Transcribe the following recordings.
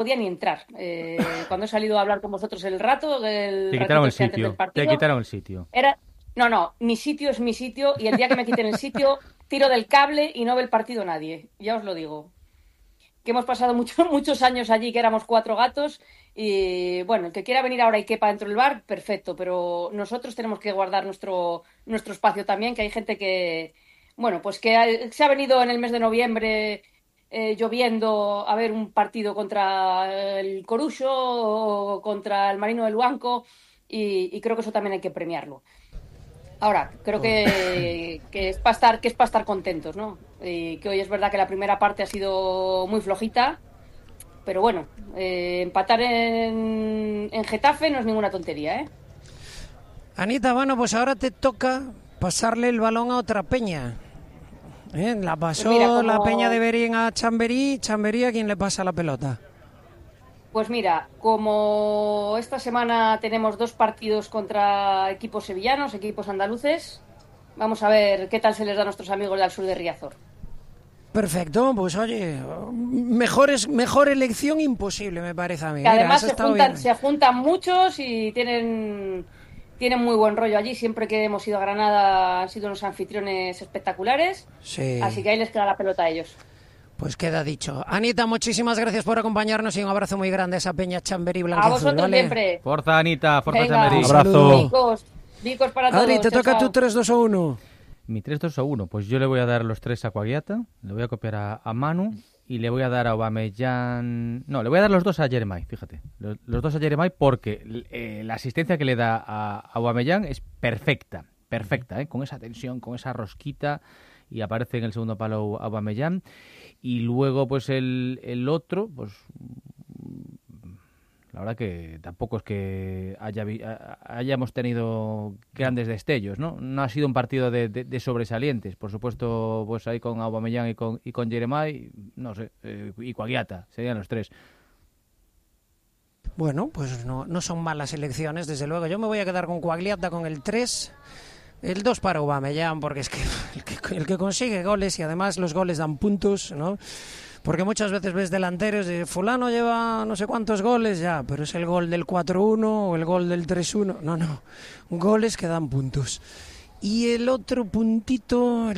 podía ni entrar. Cuando he salido a hablar con vosotros el rato, Te quitaron el sitio. Te quitaron el sitio. No, mi sitio es mi sitio y el día que me quiten el sitio tiro del cable y no ve el partido nadie. Ya os lo digo. Que hemos pasado muchos años allí, que éramos 4 gatos y bueno, el que quiera venir ahora y quepa dentro del bar, perfecto, pero nosotros tenemos que guardar nuestro espacio también, que hay gente que, bueno, pues que se ha venido en el mes de noviembre lloviendo a ver un partido contra el Coruxo o contra el Marino del Luanco y creo que eso también hay que premiarlo. Ahora, creo que es para estar contentos, ¿no? Y que hoy es verdad que la primera parte ha sido muy flojita, pero bueno, empatar en Getafe no es ninguna tontería, ¿eh? Anita, bueno, pues ahora te toca pasarle el balón a otra peña. La pasó Pues mira, la peña de Berín a Chamberí. Chamberí, ¿a quién le pasa la pelota? Pues mira, como esta semana tenemos 2 partidos contra equipos sevillanos, equipos andaluces, vamos a ver qué tal se les da a nuestros amigos del sur de Riazor. Perfecto, pues oye, mejor elección imposible, me parece a mí. Que además Mira, se juntan muchos y tienen muy buen rollo allí. Siempre que hemos ido a Granada han sido unos anfitriones espectaculares, sí. Así que ahí les queda la pelota a ellos. Pues queda dicho. Anita, muchísimas gracias por acompañarnos y un abrazo muy grande a esa peña Chamberí blanquiazul. A vosotros, ¿vale? Siempre. Forza, Anita, forza Venga, Chamberí. Un abrazo. Vicos para todos. Adri, te toca chao. tu 3, 2 o 1. Mi 3, 2 o 1. Pues yo le voy a dar los 3 a Coagliata, le voy a copiar a Manu y le voy a dar a Aubameyang... No, le voy a dar los 2 a Jeremai, fíjate. Los 2 a Jeremai porque la asistencia que le da a Aubameyang es perfecta, ¿eh? Con esa tensión, con esa rosquita y aparece en el segundo palo Aubameyang. Y luego, pues el otro, pues la verdad que tampoco es que hayamos tenido grandes destellos, ¿no? No ha sido un partido de sobresalientes. Por supuesto, pues ahí con Aubameyang y con Jeremai, no sé, y Coagliata, serían los 3. Bueno, pues no son malas elecciones, desde luego. Yo me voy a quedar con Coagliata con el 3. El 2 para Aubameyang, porque es que el que consigue goles y además los goles dan puntos, ¿no? Porque muchas veces ves delanteros de fulano lleva no sé cuántos goles ya, pero es el gol del 4-1 o el gol del 3-1. No, goles que dan puntos. Y el otro punto,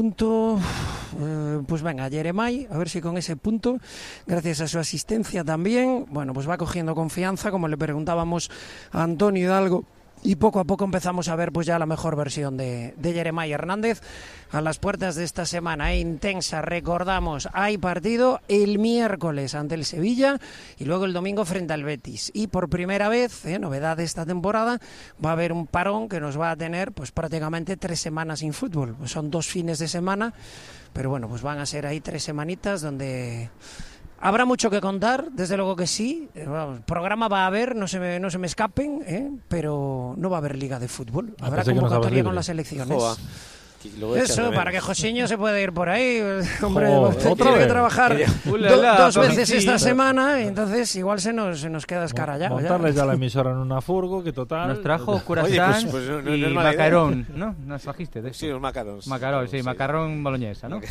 pues venga, Jeremai, a ver si con ese punto, gracias a su asistencia también, bueno, pues va cogiendo confianza, como le preguntábamos a Antonio Hidalgo. Y poco a poco empezamos a ver pues ya la mejor versión de Jeremai Hernández a las puertas de esta semana intensa. Recordamos, hay partido el miércoles ante el Sevilla y luego el domingo frente al Betis. Y por primera vez, novedad de esta temporada, va a haber un parón que nos va a tener pues prácticamente 3 semanas sin fútbol. Pues son 2 fines de semana, pero bueno, pues van a ser ahí 3 semanitas donde... Habrá mucho que contar, desde luego que sí. Programa va a haber, no se me escapen, pero no va a haber liga de fútbol. Habrá convocatoria con las elecciones. Joa. Eso, para que Josiño se pueda ir por ahí. Hombre, ¿otra tiene que vez? trabajar dos veces esta semana, y entonces igual se nos queda escarallado. Montarles ya la emisora en una furgo, que total... Nos trajo Oye, curasán pues no y es mala macarón, ¿no? Nos trajiste de eso. Sí, los macarons. Macarón, sí, Sí. macarrón boloñesa, ¿no?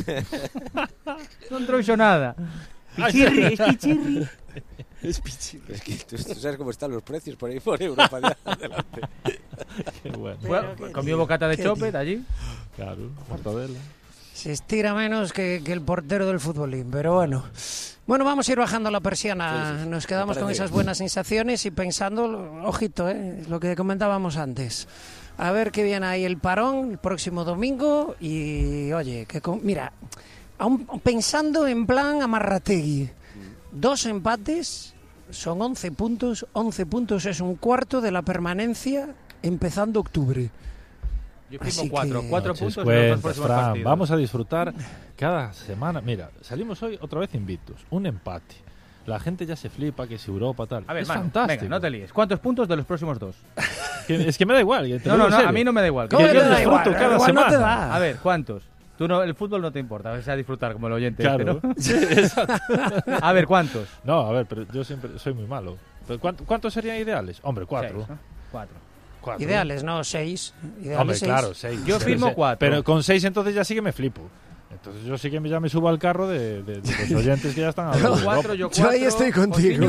No trouxo nada. Pichirri, es pichirri. Es pichirri. Es que tú sabes cómo están los precios por ahí por Europa de adelante. Qué bueno. Comió bocata de chope allí. Claro, mortadela. Se estira menos que el portero del futbolín, pero bueno. Bueno, vamos a ir bajando la persiana. Nos quedamos con esas buenas sensaciones y pensando, ojito, lo que comentábamos antes. A ver qué viene ahí el parón el próximo domingo y, oye, mira, aún pensando en plan Amarrategui, 2 empates son 11 puntos. 11 puntos es un cuarto de la permanencia empezando octubre. Yo firmo 4 puntos en los 2 Cuentas, próximos Fran, partidos. vamos a disfrutar cada semana. Mira, salimos hoy otra vez invictos. Un empate. La gente ya se flipa que es Europa, tal. A ver, es Manu, fantástico. venga, no te líes. ¿Cuántos puntos de los próximos 2? Es que me da igual. Te lo No, digo en serio. a mí no me da igual. ¿Cómo Que que yo te da disfruto igual? cada Igual no te semana. da. A ver, ¿cuántos? Tú no, el fútbol no te importa, vas a disfrutar como el oyente. Claro. Este, ¿no? Sí, exacto. A ver, ¿cuántos? No, a ver, pero yo siempre soy muy malo. Pero ¿cuántos serían ideales? Hombre, 4. 6, ¿no? 4. Ideales, no 6. Hombre, claro, 6. Yo firmo 4. Pero con 6 entonces ya sí que me flipo. Entonces yo sí que ya me subo al carro de los oyentes que ya están hablando de Europa. Yo ahí estoy contigo.